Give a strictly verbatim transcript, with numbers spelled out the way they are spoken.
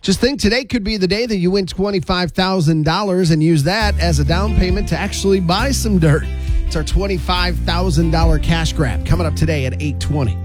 Just think today could be the day that you win twenty-five thousand dollars and use that as a down payment to actually buy some dirt. It's our twenty-five thousand dollars cash grab coming up today at eight twenty.